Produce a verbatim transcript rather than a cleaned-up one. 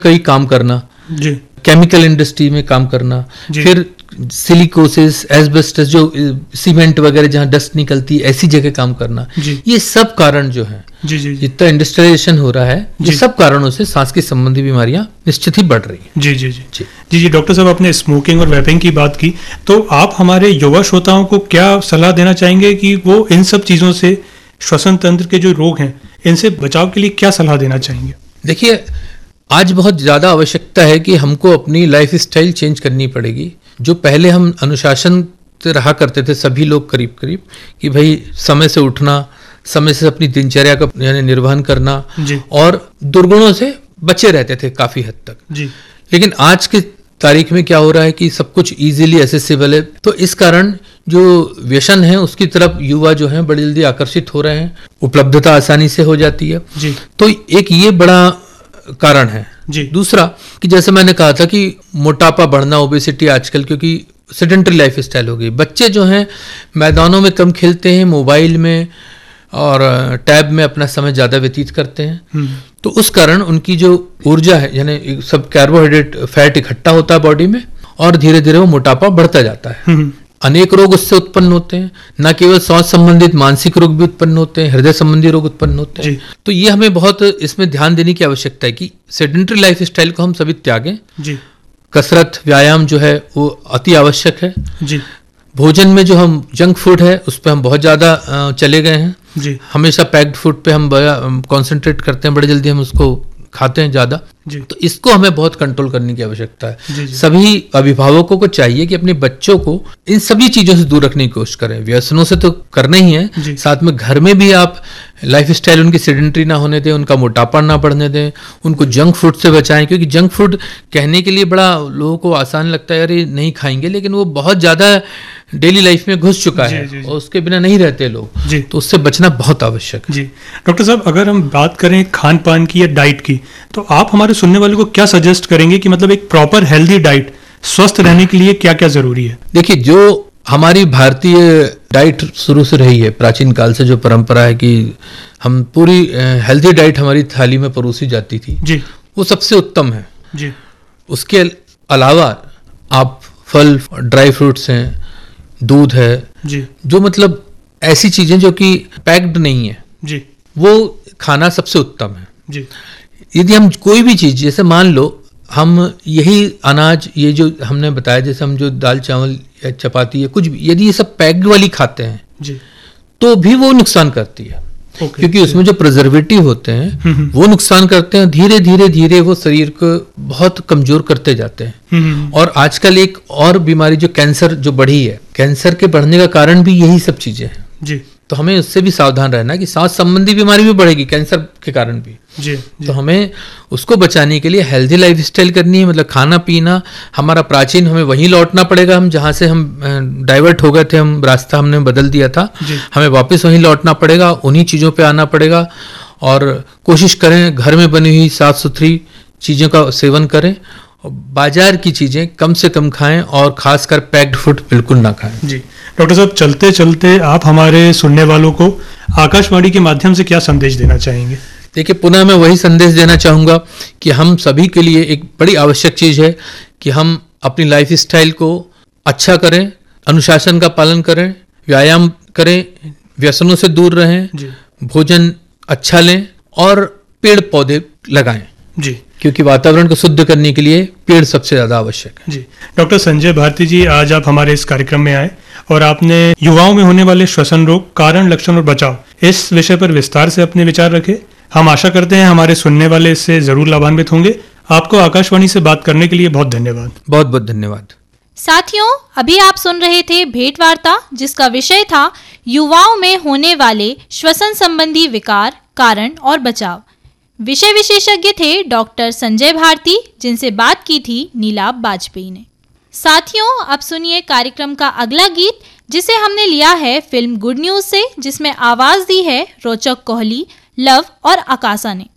कई काम करना जी, केमिकल इंडस्ट्री में काम करना, फिर सिलिकोसिस, एस्बेस्टस, जो सीमेंट वगैरह जहाँ डस्ट निकलती है ऐसी जगह काम करना, ये सब कारण जो है, जितना इंडस्ट्रियलाइजेशन हो रहा है, ये सब कारणों से सांस की संबंधी बीमारियां निश्चित ही बढ़ रही हैं। जी जी जी जी जी जी डॉक्टर साहब, आपने स्मोकिंग और वेपिंग की बात की, तो आप हमारे युवा श्रोताओं को क्या सलाह देना चाहेंगे कि वो इन सब चीज़ों से, श्वसन तंत्र के जो रोग हैं, इनसे बचाव के लिए क्या सलाह देना चाहेंगे? देखिए, आज बहुत ज़्यादा आवश्यकता है कि हमको अपनी लाइफ स्टाइल चेंज करनी पड़ेगी। जो पहले हम अनुशासन से रहा करते थे सभी लोग करीब करीब, कि भाई समय से उठना, समय से अपनी दिनचर्या का यानी निर्वहन करना, और दुर्गुणों से बचे रहते थे काफ़ी हद तक जी। लेकिन आज के तारीख में क्या हो रहा है कि सब कुछ इजीली एसेसिबल है, तो इस कारण जो व्यसन है उसकी तरफ युवा जो है बड़ी जल्दी आकर्षित हो रहे हैं, उपलब्धता आसानी से हो जाती है जी। तो एक ये बड़ा कारण है जी। दूसरा कि जैसे मैंने कहा था कि मोटापा बढ़ना, ओबेसिटी आजकल, क्योंकि सेडेंटरी लाइफ स्टाइल हो गई, बच्चे जो हैं मैदानों में कम खेलते हैं, मोबाइल में और टैब में अपना समय ज़्यादा व्यतीत करते हैं, तो उस कारण उनकी जो ऊर्जा है, यानी सब कार्बोहाइड्रेट फैट इकट्ठा होता है बॉडी में, और धीरे धीरे वो मोटापा बढ़ता जाता है। अनेक रोग उससे उत्पन्न होते हैं, न केवल सांस संबंधित मानसिक रोग भी उत्पन्न होते हैं, हृदय संबंधी रोग उत्पन्न होते हैं। तो ये हमें बहुत इसमें ध्यान देने की आवश्यकता है कि सेडेंटरी लाइफ स्टाइल को हम सभी त्यागें जी। कसरत, व्यायाम जो है वो अति आवश्यक है जी। भोजन में जो हम जंक फूड है उस पर हम बहुत ज़्यादा चले गए हैं जी। हमेशा पैक्ड फूड पे हम कॉन्सेंट्रेट करते हैं, बड़े जल्दी हम उसको खाते हैं ज़्यादा, तो इसको हमें बहुत कंट्रोल करने की आवश्यकता है जी जी। सभी अभिभावकों को चाहिए कि अपने बच्चों को इन सभी चीज़ों से दूर रखने की कोशिश करें। व्यसनों से तो करना ही है, साथ में घर में भी आप लाइफ स्टाइल उनकी सेडेंटरी ना होने दें, उनका मोटापा ना बढ़ने दें, उनको जंक फूड से बचाएं, क्योंकि जंक फूड कहने के लिए बड़ा लोगों को आसान लगता है, अरे नहीं खाएंगे, लेकिन वो बहुत ज़्यादा डेली लाइफ में घुस चुका जी, है जी, जी। और उसके बिना नहीं रहते लोग जी। तो उससे बचना बहुत आवश्यक है जी। डॉक्टर साहब, अगर हम बात करें खान पान की या डाइट की, तो आप हमारे सुनने वालों को क्या सजेस्ट करेंगे कि मतलब एक प्रॉपर हेल्दी डाइट स्वस्थ रहने के लिए क्या क्या जरूरी है? देखिए, जो हमारी भारतीय डाइट शुरू से रही है, प्राचीन काल से जो परंपरा है कि हम पूरी हेल्दी डाइट हमारी थाली में परोसी जाती थी जी, वो सबसे उत्तम है जी। उसके अलावा आप फल, ड्राई फ्रूट्स हैं, दूध है जी, जो मतलब ऐसी चीजें जो कि पैक्ड नहीं है जी, वो खाना सबसे उत्तम है जी। यदि हम कोई भी चीज, जैसे मान लो हम यही अनाज, ये जो हमने बताया, जैसे हम जो दाल चावल या चपाती या कुछ भी, यदि ये सब पैक्ड वाली खाते हैं जी, तो भी वो नुकसान करती है okay, क्योंकि उसमें जो प्रिजर्वेटिव होते हैं वो नुकसान करते हैं, धीरे धीरे धीरे वो शरीर को बहुत कमजोर करते जाते हैं। और आजकल एक और बीमारी जो कैंसर जो बढ़ी है, कैंसर के बढ़ने का कारण भी यही सब चीजें हैं जी। तो हमें उससे भी सावधान रहना है कि सांस संबंधी बीमारी भी बढ़ेगी कैंसर के कारण भी जी, जी। तो हमें उसको बचाने के लिए हेल्दी लाइफ स्टाइल करनी है, मतलब खाना पीना हमारा प्राचीन, हमें वहीं लौटना पड़ेगा, हम जहाँ से हम डाइवर्ट हो गए थे, हम रास्ता हमने बदल दिया था, हमें वापस वहीं लौटना पड़ेगा, उन्हीं चीज़ों पे आना पड़ेगा। और कोशिश करें घर में बनी हुई साफ सुथरी चीज़ों का सेवन करें, बाजार की चीज़ें कम से कम खाएं, और खासकर पैक्ड फूड बिल्कुल ना खाएं जी। डॉक्टर साहब, चलते चलते आप हमारे सुनने वालों को आकाशवाणी के माध्यम से क्या संदेश देना चाहेंगे? देखिए, पुनः मैं वही संदेश देना चाहूँगा कि हम सभी के लिए एक बड़ी आवश्यक चीज़ है कि हम अपनी लाइफ स्टाइल को अच्छा करें, अनुशासन का पालन करें, व्यायाम करें, व्यसनों से दूर रहें, भोजन अच्छा लें और पेड़ पौधे लगाएं जी, क्योंकि वातावरण को शुद्ध करने के लिए पेड़ सबसे ज्यादा आवश्यक है जी। डॉक्टर संजय भारती जी, आज आप हमारे इस कार्यक्रम में आए और आपने युवाओं में होने वाले श्वसन रोग, कारण, लक्षण और बचाव, इस विषय पर विस्तार से अपने विचार रखे। हम आशा करते हैं हमारे सुनने वाले इससे जरूर लाभान्वित होंगे। आपको आकाशवाणी से बात करने के लिए बहुत धन्यवाद। बहुत बहुत धन्यवाद। साथियों, अभी आप सुन रहे थे भेंट वार्ता, जिसका विषय था युवाओं में होने वाले श्वसन संबंधी विकार, कारण और बचाव। विषय विशेषज्ञ थे डॉक्टर संजय भारती, जिनसे बात की थी नीलाभ वाजपेयी ने। साथियों, अब सुनिए कार्यक्रम का अगला गीत, जिसे हमने लिया है फिल्म गुड न्यूज से, जिसमें आवाज दी है रोचक कोहली, लव और आकाशा ने।